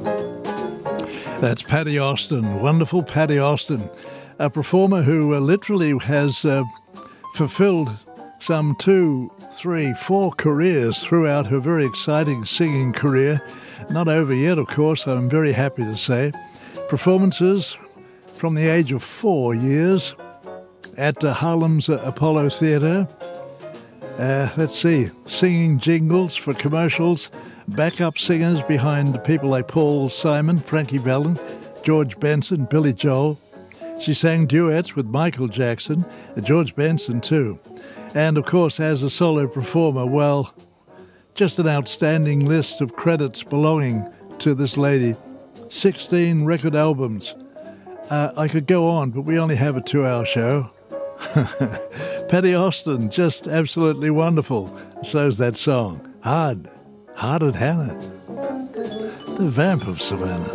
That's Paddy Austin, wonderful Paddy Austin, a performer who literally has fulfilled some 2, 3, 4 careers throughout her very exciting singing career. Not over yet, of course, I'm very happy to say. Performances from the age of 4 years at Harlem's Apollo Theatre. Let's see, singing jingles for commercials, backup singers behind people like Paul Simon, Frankie Valli, George Benson, Billy Joel. She sang duets with Michael Jackson, George Benson too. And of course, as a solo performer, well, just an outstanding list of credits belonging to this lady. 16 record albums. I could go on, but we only have a 2-hour show. Paddy Austin, just absolutely wonderful. So's that song, Hard-Hearted Hannah, the Vamp of Savannah.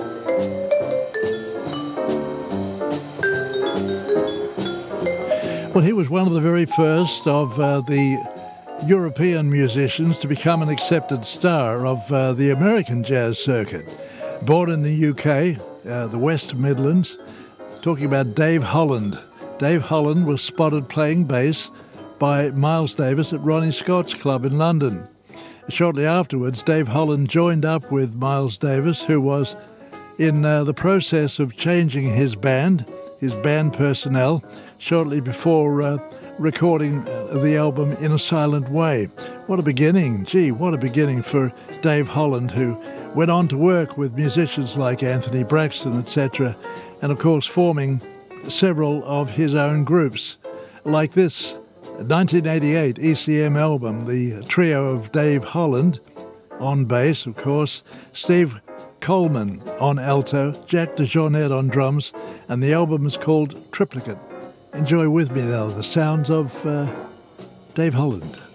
Well, he was one of the very first of the European musicians to become an accepted star of the American jazz circuit. Born in the UK, the West Midlands, talking about Dave Holland. Dave Holland was spotted playing bass by Miles Davis at Ronnie Scott's club in London. Shortly afterwards, Dave Holland joined up with Miles Davis, who was in the process of changing his band personnel, shortly before recording the album In a Silent Way. What a beginning. Gee, what a beginning for Dave Holland, who went on to work with musicians like Anthony Braxton, etc., and of course forming several of his own groups, like this 1988 ECM album, the trio of Dave Holland on bass, of course, Steve Coleman on alto, Jack DeJohnette on drums, and the album is called Triplicate. Enjoy with me now the sounds of Dave Holland.